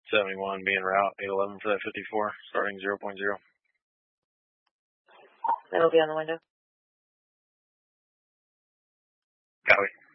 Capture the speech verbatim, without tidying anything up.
seventy-one being route eight eleven for that fifty-four, starting zero point zero. That'll be on the window. Copy.